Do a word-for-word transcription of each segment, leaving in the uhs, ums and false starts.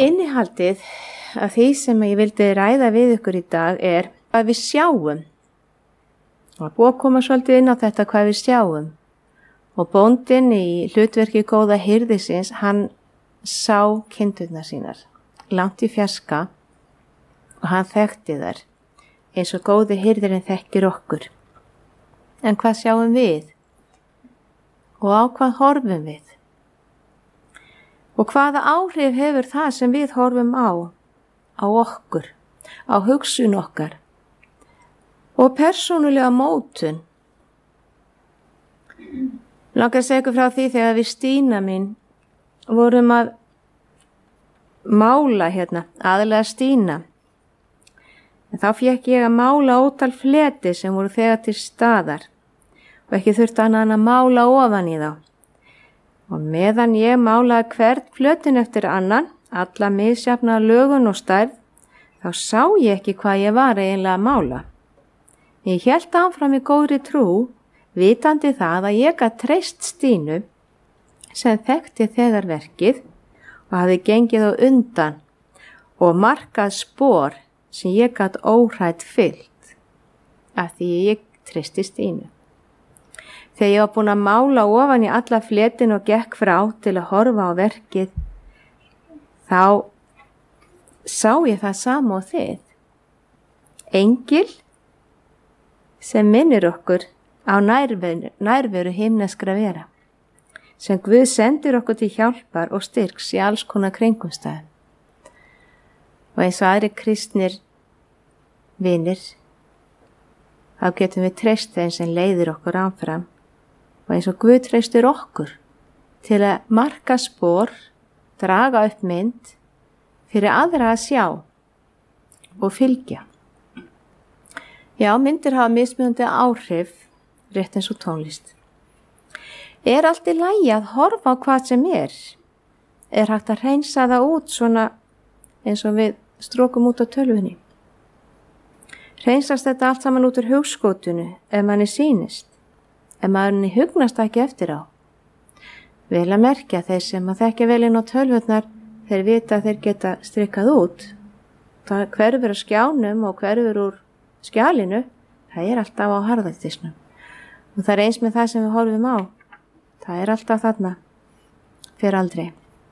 Innihaldið af því sem ég vildi ræða við ykkur í dag er hvað við sjáum. Það er búið að koma svolítið inn á þetta hvað við sjáum. Og bóndinn í hlutverki góða hirðisins, hann sá kindurnar sínar langt í fjarska og hann þekkti þær eins og góði hirðirinn þekkir okkur. En hvað sjáum við? Og á hvað horfum við? Og hvaða áhrif hefur það sem við horfum á, á okkur, á hugsun okkar og persónulega mótun? Langar að segja ykkur frá því þegar við Stína mín vorum að mála hérna, aðalega Stína. En þá fékk ég að mála ótal fleti sem voru þegar til staðar og ekki þurfti annað að mála ofan í þá. Og meðan ég málaði hvern flötin eftir annan, alla misjafna lögun og stærð, þá sá ég ekki hvað ég var eiginlega að mála. Ég hélt áfram í góðri trú, vitandi það að ég gat treyst Stínu sem þekkti þegar verkið og hafði gengið á undan og markað spor sem ég gat óhrætt fyllt af því ég treysti Stínu. Þegar ég var búin að mála ofan í alla fletin og gekk frá til að horfa á verkið, þá sá ég það sama og þið. Engil sem minnir okkur á nærveru, nærveru himneskra vera, sem Guð sendir okkur til hjálpar og styrks í alls konar kringumstæðum. Og eins og aðri kristnir vinir, þá getum við treyst þeim sem leiðir okkur áfram og eins og Guð treystir okkur til að marka spor, draga upp mynd fyrir aðra að sjá og fylgja. Já, myndir hafa mismunandi áhrif, rétt eins og tónlist. Er allt í lagi að horfa á hvað sem er? Er hægt að hreinsa það út svona eins og við strókum út á tölvunni? Hreinsast þetta allt saman út úr hugskotinu ef manni sýnist, ef manni hugnast ekki eftir á? Vel að merkja þeir sem að þekkja vel inn á tölvurnar, þeir vita að þeir geta strikkað út. Það hverfur á skjánum og hverfur úr skjalinu, það er alltaf á harðaldisnum. Og það er eins með það sem við horfum á. Það er alltaf þarna, fyrir aldrei.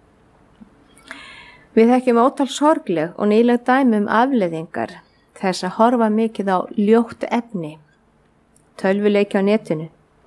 Við þekkjum ótal sorgleg og nýleg dæmi um afleiðingar þess að horfa mikið á ljótt efni, tölvuleiki á netinu,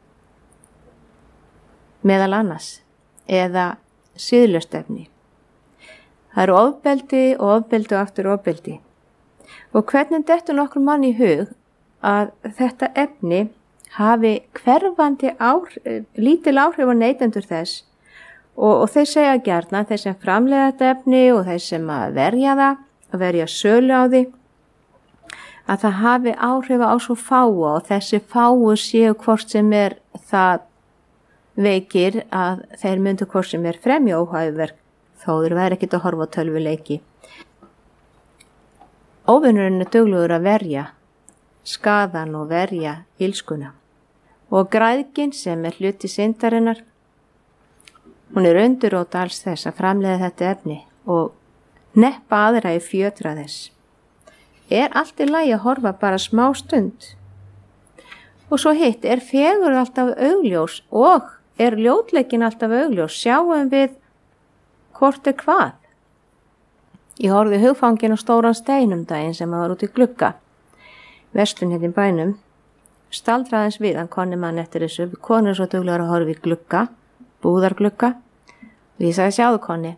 meðal annars, eða siðlaust efni. Það eru ofbeldi og ofbeldi og aftur ofbeldi. Og hvernig dettur nokkur mann í hug að þetta efni hafi hverfandi áhrif, lítil áhrif á neytendur þess og, og þeir segja gjarna, þeir sem framleiða þetta efni og þeir sem að verja það, að verja sölu á því, að það hafi áhrif á svo fáa og þessi fáu séu hvort sem er það veikir að þeir myndu hvort sem er fremja óhæfuverk þó þeir væri ekkert að horfa á tölvuleiki. Óvinurinn er duglegur að verja skaðan og verja ilskuna. Og græðgin sem er hluti syndarinnar, hún er undirrót alls þess að framleiða þetta efni og neppa aðra í fjötra þess. Er allt í lagi að horfa bara smá stund? Og svo hitt, er fegur alltaf augljós og er ljótleikin alltaf augljós? Sjáum við hvort er hvað? Ég horfði hugfangin á stóran steinum daginn sem var út í glugga. Verslun hérna í bænum. Staldraðins við, hann konni mann eftir þessu. Konur svo duglegar að horfa í glugga, búðarglugga. Og ég sagði, sjáðu konni.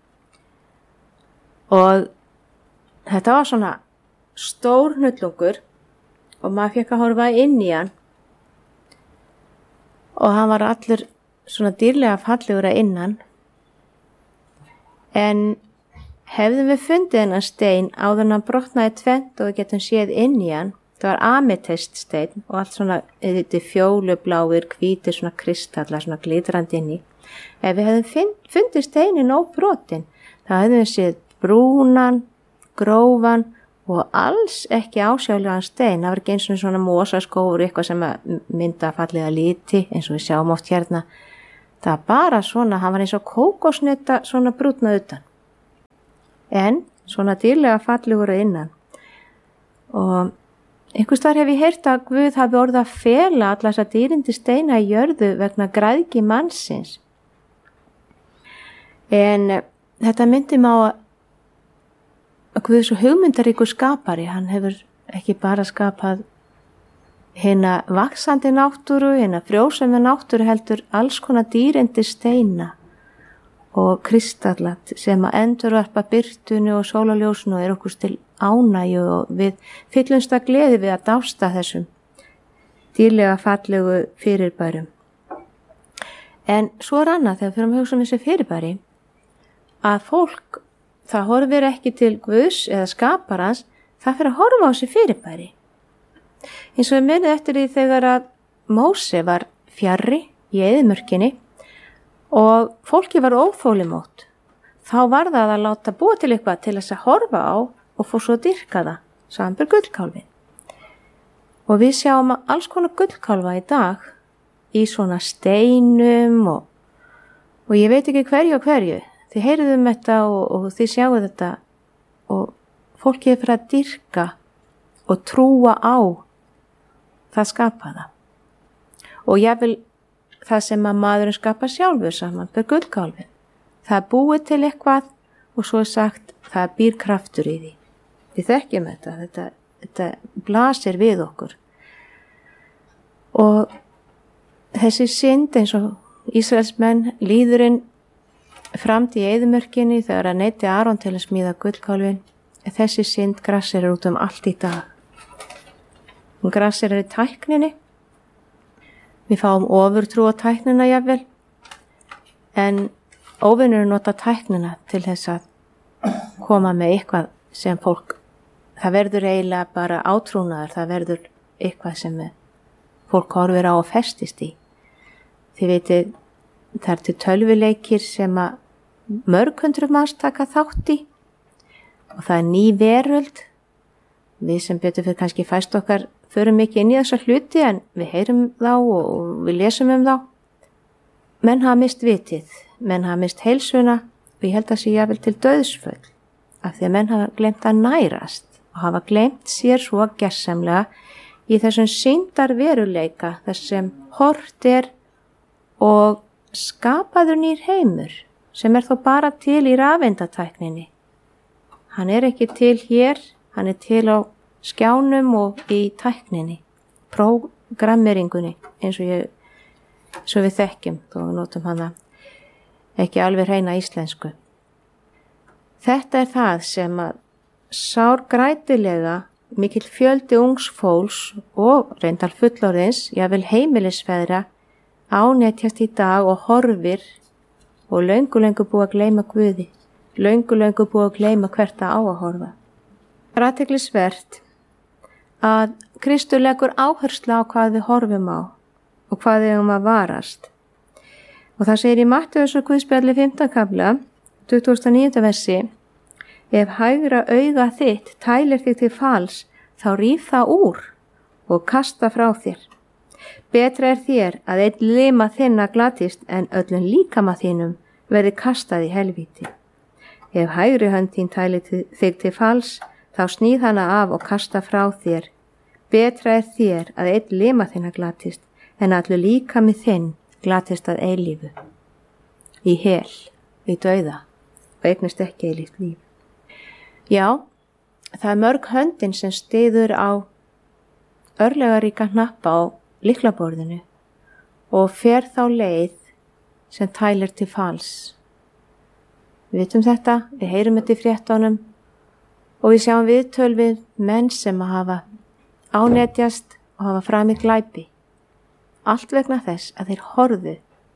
Og þetta var svona stór hnullungur og maður fekk að horfa inn í hann. Og hann var allur svona dýrlega fallegur að innan. En hefðum við fundið hennar stein áður en hann brotnaði tvennt og við getum séð inn í hann. Það var ametiststein og allt svona þetta fjólubláir, hvítir svona kristallar, svona glitrandi inn í. Ef við hefðum fundið steinin óbrotin, þá hefðum við séð brúnan, grófan og alls ekki ásjálegan stein. Það var ekki eins og svona mosaskófur, eitthvað sem mynda fallega liti, eins og við sjáum oft hérna. Það var bara svona, hann var eins og kókosnutta svona brútna utan. en svona dýrlega fallegur að innan. Og einhvers þar hef ég heyrt að Guð hafi orðið að fela alla þessa dýrindi steina í jörðu vegna græðgi mannsins. En þetta myndi má að Guð er svo hugmyndaríkur skapari, hann hefur ekki bara skapað hina vaxandi náttúru, hina frjósemi náttúru, heldur alls konar dýrindi steina og kristallat sem að endurvarpa birtunni og sólarljósinu og er okkur til ánægju og við fyllumst að gleði við að dásta þessum dýrlega fallegu fyrirbærum. En svo er annað þegar við fyrir að hugsa um þessi fyrirbæri að fólk, það horfir ekki til Guðs eða skaparans, það fyrir að horfa á þessi fyrirbæri. Eins og við munið eftir því þegar að Móse var fjarri í eyðimörkinni og fólki var óþolinmótt, þá var það að láta búa til eitthvað til þess að horfa á og fór svo að dyrka það, samanber gullkálfin. Og við sjáum alls konar gullkálfa í dag í svona steinum og, og ég veit ekki hverju og hverju. Þið heyrið um þetta og, og þið sjáu þetta og fólki er fyrir að dyrka og trúa á það skapaða. Og ég vil það sem að maðurinn skapa sjálfur samanber gullkálfin. Það er búið til eitthvað og svo er sagt það býr kraftur í því. Við þekkjum þetta, þetta, þetta blasir við okkur. Og þessi synd eins og Ísraelsmenn, líðurinn framdi í eyðimörkinni þegar að neyti Aron til að smíða gullkálfin, þessi synd grassir út um allt í dag. Hún grassir í tækninni. Við fáum ofurtrú á tæknina jafnvel, en óvinnur nota tæknina til þess að koma með eitthvað sem fólk, það verður eiginlega bara átrúnaður, það verður eitthvað sem fólk horfir á og festist í. Þið veitir, það er til tölvuleikir sem að mörg hundruð manns taka þátt í og það er ný veröld. Við sem betur fyrir kannski fæst okkar förum ekki inn í þessa hluti en við heyrum þá og við lesum um þá. Menn hafa mist vitið, menn hafa mist heilsuna og ég held að sé jafnvel til dauðsföll af því að menn hafa glemt að nærast og hafa glemt sér svo gersamlega í þessum sýndar veruleika þessum hort er og skapaður nýr heimur sem er þó bara til í rafeindatækninni. Hann er ekki til hér, hann er til á skjánum og í tækninni, prógrammeringunni eins og, ég, svo við þekkjum, þó við notum hana ekki alveg hreina íslensku. Þetta er það sem að sárgrætilega mikill fjöldi ungs fólks og reyndar fullorðins, jável heimilisfeðra, ánetjast í dag og horfir og löngu löngu búið að gleyma Guði, löngu löngu búið að gleyma hvert það á að horfa. Athyglisvert að Kristur leggur áherslu á hvað við horfum á og hvað við um að varast. Og það segir í Mattheusar Guðspjalli fimmta kafla, tuttugasta og níunda versi, ef hægra auga þitt tælir þig til falls, þá ríf það úr og kasta frá þér. Betra er þér að einn lima þinna glatist en öllum líkama þínum verði kastað í helvíti. Ef hægri hönd þín tælir þig til falls, þá sníð hana af og kasta frá þér. Betra er þér að einn lima þinna glatist, en allur líkami þinn glatist að eilífu. Í hel, í dauða, og eignist ekki eilíft líf. Já, það er mörg höndin sem styður á örlegaríka hnappa á lyklaborðinu og fer þá leið sem tælir til falls. Við vitum þetta, við heyrum þetta í fréttunum og við sjáum viðtöl við menn sem að hafa ánetjast og hafa framið glæpi. Allt vegna þess að þeir horfðu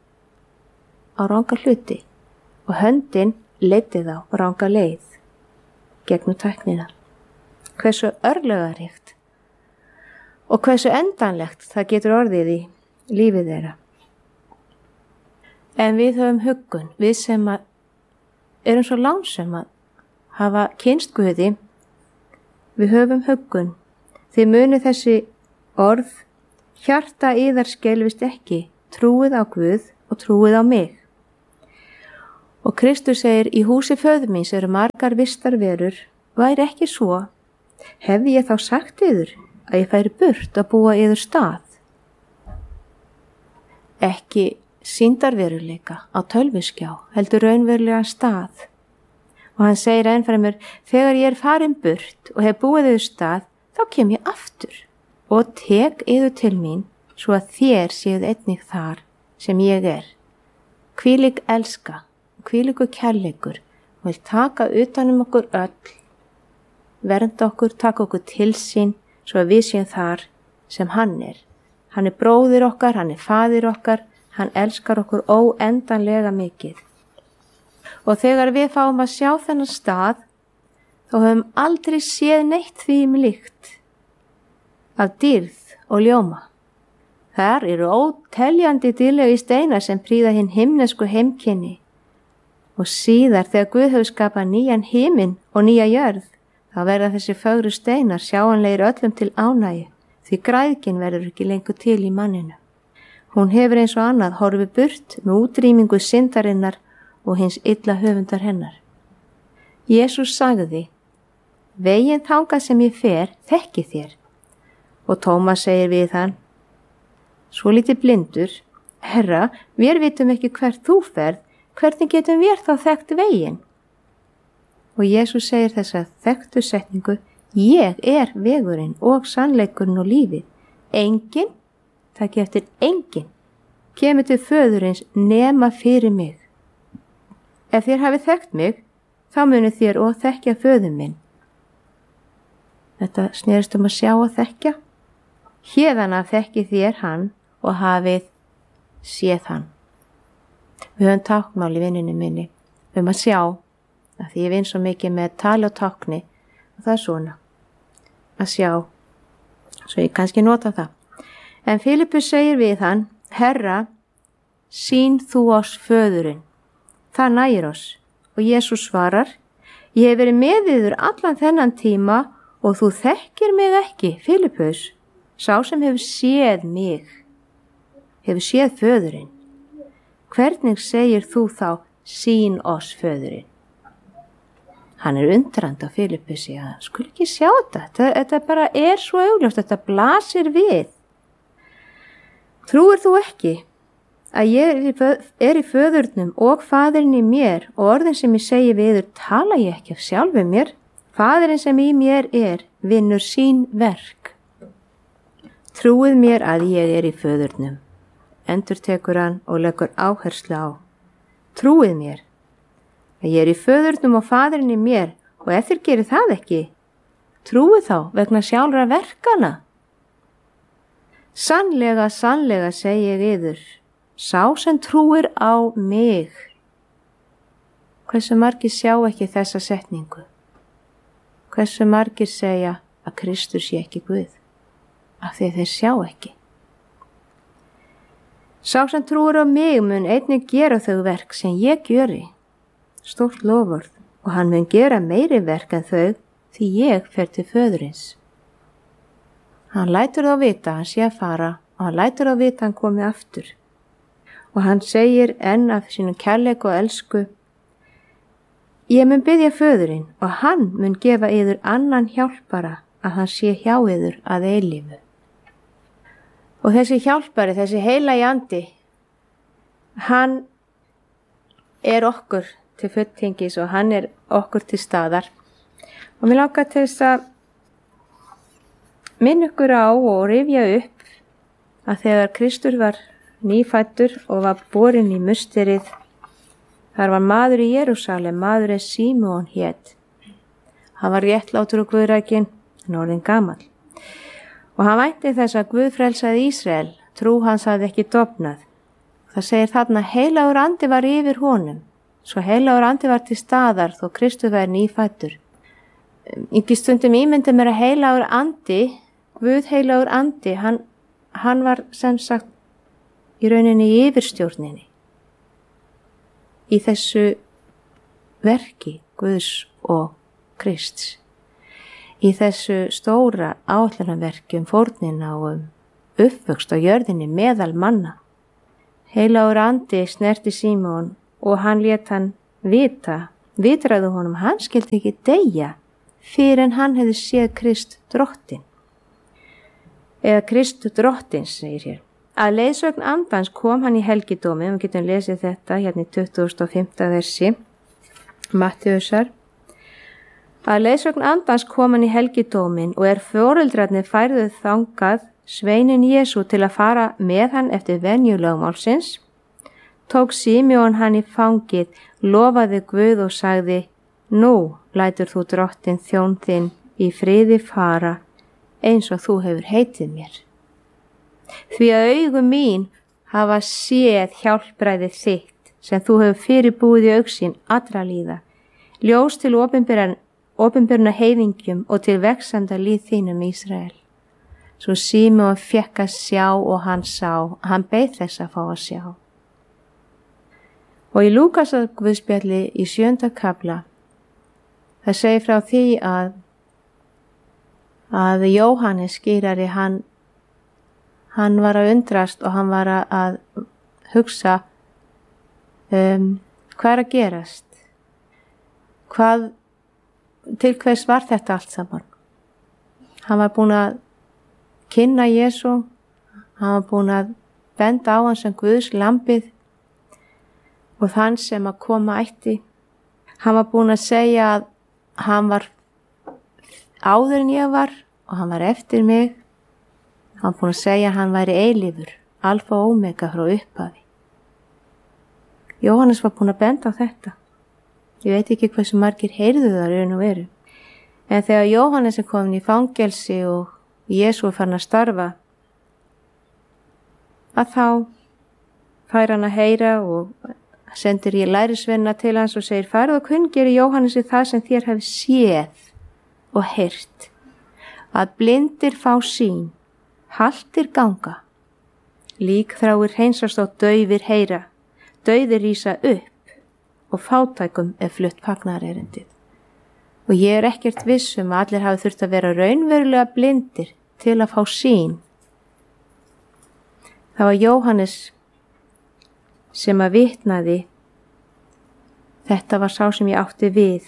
á ranga hluti og höndin leiddi þá á ranga leið gegnum tæknina. Hversu örlagaríkt og hversu endanlegt það getur orðið í lífið þeirra. En við höfum huggun, við sem að erum svo lánsum að hafa kynst Guði, við höfum huggun. Þið munið þessi orð, hjarta yðar skelfist ekki, trúið á Guð og trúið á mig. Og Kristur segir, í húsi föður míns eru margar vistarverur, væri ekki svo, hefði ég þá sagt yður að ég færi burt að búa yður stað. Ekki sýndarveruleika á tölvuskjá, heldur raunverulega stað. Og hann segir ennfremur, þegar ég er farin burt og hef búið yður stað, þá kem ég aftur og tek yður til mín, svo að þér séuð einnig þar sem ég er. Hvílík elska, hvílíkur kærleikur, vil taka utanum okkur öll, vernda okkur, taka okkur til sín, svo að við séum þar sem hann er. Hann er bróðir okkar, hann er faðir okkar, hann elskar okkur óendanlega mikið. Og þegar við fáum að sjá þennan stað, þá höfum aldrei séð neitt því um líkt af dýrð og ljóma. Þar eru óteljandi dýrlegi steinar sem prýða hinn himnesku heimkynni. Og síðar þegar Guð hefur skapað nýjan himinn og nýja jörð, þá verða þessi fögru steinar sjáanlegir öllum til ánægju, því græðgin verður ekki lengur til í manninu. Hún hefur eins og annað horfið burt með útrýmingu syndarinnar og hins illa höfundar hennar. Jesús sagði, veginn þangað sem ég fer, þekki þér. Og Tómas segir við hann, svolítið blindur, Herra, við vitum ekki hvert þú ferð, hvernig getum við þá þekkt veginn? Og Jesús segir þessa þekktu setningu, ég er vegurinn og sannleikurinn og lífið. Enginn, það getur enginn, kemur til föðurins nema fyrir mig. Ef þér hafið þekkt mig, þá munið þér og þekkja föður minn. Þetta snerist um að sjá og þekkja. Héðan af þekki þér hann og hafið séð hann. Við höfum táknmál í vinnunni minni um að sjá, að því ég vinn svo mikið með tali og tákni, og það er svona, að sjá, svo ég kannski nota það. En Filippus segir við hann, Herra, sýn þú oss föðurinn. Það nægir oss. Og Jesús svarar, ég hef verið með yður allan þennan tíma og þú þekkir mig ekki, Filippus. Sá sem hefur séð mig, hefur séð föðurinn. Hvernig segir þú þá, sýn oss föðurinn? Hann er undrandi á Filippusi að skul ekki sjá þetta. þetta. Þetta bara er svo augljóst, þetta blasir við. Trúir þú ekki að ég er í föðurnum og faðirinn í mér og orðin sem ég segi við yður tala ég ekki af sjálfu mér. Faðirinn sem í mér er vinnur sín verk. Trúið mér að ég er í föðurnum, endurtekur hann og leggur áherslu á. Trúið mér að ég er í föðurnum og faðirinn í mér og ef þér gerir það ekki, trúið þá vegna sjálfra verkana. Sannlega, sannlega segi ég yður, sá sem trúir á mig. Hversu margir sjá ekki þessa setningu? Hversu margir segja að Kristur sé ekki Guð, af því þeir sjá ekki? Sá sem trúir á mig mun einnig gera þau verk sem ég gjöri, stórt loforð, og hann mun gera meiri verk en þau, því ég fer til föðurins. Hann lætur þá vita hann sé að fara og hann lætur þá vita hann komi aftur. Og hann segir enn af sínum kærleik og elsku, ég mun biðja föðurinn og hann mun gefa yður annan hjálpara að hann sé hjá yður að eilífu. Og þessi hjálpari, þessi heilagi andi, hann er okkur til fulltingis og hann er okkur til staðar. Og mér langar til þess að minn ykkur á og rifja upp að þegar Kristur var nýfæddur og var borinn í musterið, þar var maður í Jerúsalem, maður er Símon hét. Hann var réttlátur og guðrækinn, en orðinn gamall. Og hann vænti þess að Guð frelsaði Ísrael, trú hans hafði ekki dofnað. Það segir þarna heilagur andi var yfir honum, svo heilagur andi var til staðar þó Kristur var nýfæddur. Ekki stundum ímyndi mér að heilagur andi, Guð heilagur andi, hann, hann var sem sagt í rauninni í yfirstjórninni. Í þessu verki Guðs og Krists. Í þessu stóra áætlunarverki um fórnina og um uppvöxt á jörðinni meðal manna. Heilagur andi snerti Símon og hann lét hann vita, vitraðu honum, hann skildi ekki deyja fyrir en hann hefði séð Krist drottin. Eða Krist drottins, segir hér. Að leiðsögn andans kom hann í helgidómi, við getum lesið þetta hérna í tuttugasta og fimmta versi, Mattheusar. Að leiðsögn andans kom hann í helgidómin og er foreldrarnir færðuð þangað sveinin Jesú til að fara með hann eftir venju lögmálsins, tók Símeon hann í fangið, lofaði Guð og sagði, nú lætur þú drottin þjón þinn í friði fara eins og þú hefur heitið mér. Því að augu mín hafa séð hjálpræði þitt sem þú hefur fyrirbúið í augsýn allra líða, ljós til opinberna heiðingjum og til veksanda líð þínum Ísrael. Svo Símeon fékk að sjá og hann sá, hann beið þess að fá að sjá. Og í Lúkasar guðspjalli í sjöunda kafla, það segir frá því að, að Jóhannes skýrari, hann, hann var að undrast og hann var að hugsa um, hvað er að gerast? Hvað, til hvers var þetta allt saman? Hann var búin að kynna Jesú, hann var búin að benda á hann sem Guðs lambið og þann sem að koma ætti. Hann var búin að segja að hann var áður en ég var og hann var eftir mig. Hann var búin að segja að hann væri eilífur, alfa og omega frá upphafi. Jóhannes var búin að benda á þetta. Ég veit ekki hversu margir heyrðu það raun og veru. En þegar Jóhannes er komin í fangelsi og Jesú er farin að starfa, að þá fær hann að heyra og sendir ég lærisvenna til hans og segir, farið og kunngeri Jóhannesi það sem þér hafi séð og heyrt, að blindir fá sýn, haltir ganga, líkþráir hreinsast og daufir heyra, dauðir rísa upp og fátækum er flutt fagnaðarerindið. Og ég er ekkert viss um að allir hafi þurft að vera raunverulega blindir til að fá sýn. Það var Jóhannes sem að vitnaði, þetta var sá sem ég átti við.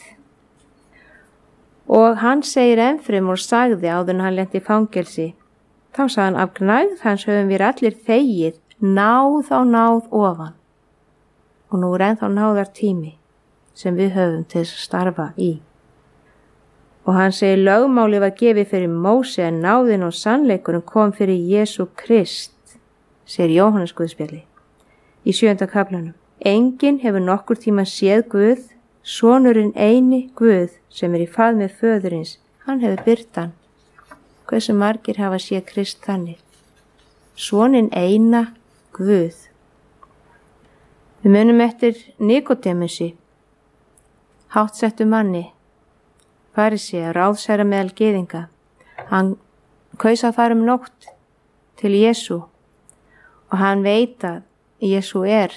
Og hann segir ennfrem og sagði áður en hann lenti í fangelsi, þá sagði hann, af gnægð hans höfum við allir þegið, náð á náð ofan. Og nú er ennþá náðar tími sem við höfum til þess að starfa í. Og hann segir, lögmáli var gefið fyrir Móse en náðin og sannleikurinn kom fyrir Jesú Krist, segir Jóhannes guðspjalli í sjöunda kaflanum. Enginn hefur nokkur tíma séð Guð, sonurinn eini Guð sem er í faðmi föðurins, hann hefur birt hann. Hversu margir hafa séð Krist þannig? Soninn eina Guð. Við munum eftir Nikodémusi, háttsettu manni, farisi að ráðsherra meðal gyðinga. Hann kaus að fara um nótt til Jesú og hann veit að Jesú er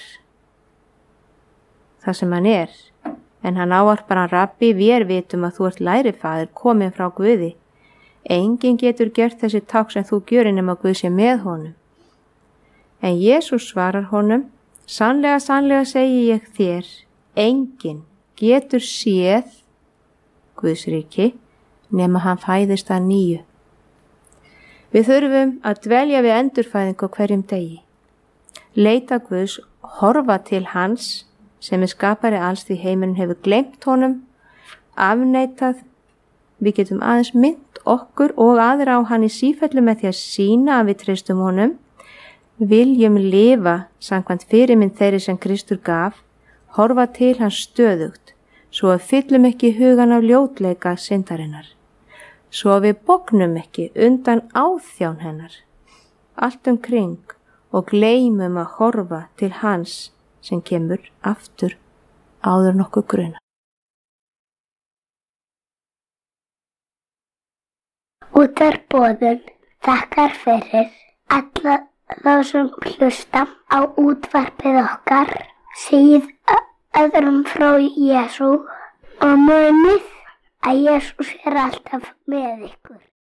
það sem hann er, en hann ávarpar hann, rabbi, við vitum að þú ert lærifaðir komin frá Guði. Enginn getur gert þessi tákn sem þú gjörir nema Guð sé með honum. En Jesú svarar honum, sannlega, sannlega segi ég þér, enginn getur séð Guðs ríki nema hann fæðist að nýju. Við þurfum að dvelja við endurfæðingu hverjum degi. Leita Guðs, horfa til hans sem er skapari alls því heimurinn hefur gleymt honum, afneitað. Við getum aðeins mynd okkur og aðra á hann í sífellu með því að sýna að við treystum honum. Viljum lifa samkvæmt fyrirmynd þeirri sem Kristur gaf, horfa til hans stöðugt, svo að fyllum ekki hugan af ljótleika syndarinnar, svo að við bognum ekki undan áþján hennar, allt um kring og gleymum að horfa til hans sem kemur aftur áður nokkuð gruna. Útvarpsboðun þakkar fyrir alla þá sem hlusta á útvarpið okkar, segið öðrum frá Jesú og munið að Jesús er alltaf með ykkur.